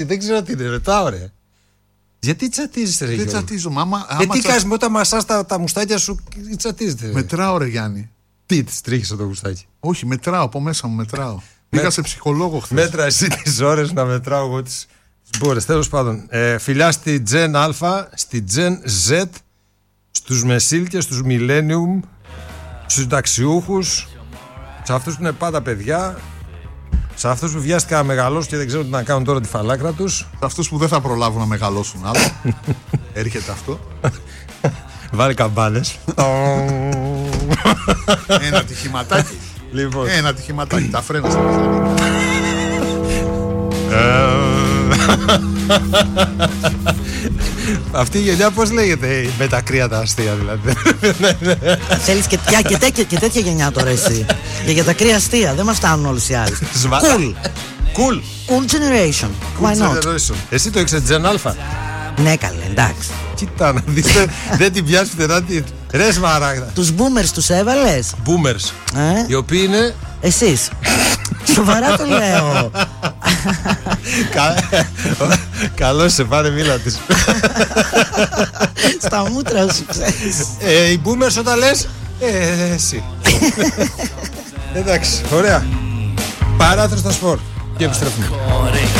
Δεν ξέρω τι είναι, ρωτάω ρε. Γιατί τσατίζεσαι ρε Γιώργο? Δεν τσατίζομαι. Τι κάνεις με όταν μασάς τα μουστάκια σου, τσατίζεσαι ρε. Μετράω ρε Γιάννη. Τι τις τρίχεις το μουστάκι? Όχι, μετράω από μέσα μου, μετράω. Πήγα σε ψυχολόγο χθες. Μέτρα εσύ τις ώρες να μετράω εγώ τις μπόρες. Τέλος πάντων, φιλιά στη Gen Α, στη Gen Z, στους μεσήλικες, στους Millennium, στους συνταξιούχους, σε αυτούς που είναι πάντα παιδιά, σε αυτούς που βιάστηκαν να μεγαλώσουν και δεν ξέρουν τι να κάνουν τώρα τη φαλάκρα τους, Σε αυτούς που δεν θα προλάβουν να μεγαλώσουν άλλο. Έρχεται αυτό. βάλει καμπάνες. Ένα ατυχηματάκι. Λοιπόν. Ένα ατυχηματάκι. Τα φρένα στα μηχανή. Αυτή η γενιά πώς λέγεται, με τα κρύα τα αστεία δηλαδή? Θέλεις και τέτοια γενιά τώρα εσύ. Και για τα κρύα αστεία, δεν μας φτάνουν όλους οι άλλοι. Cool. Cool. Cool generation. Why not? Εσύ το έχεις Gen Α? Ναι καλέ, εντάξει. Κοίτα να δεις, δεν την πιάσει φτερά την. Ρε σμαράγδα. Τους boomers τους έβαλες? Boomers. Οι οποίοι είναι. Εσείς. Σοβαρά το λέω. Καλώς σε πάρε, μίλα της. Στα μούτρα σου ξέρεις. Οι boomers όταν λες εσύ. Εντάξει, ωραία. Παράθυρο στα σπορ. Και επιστρέφουμε.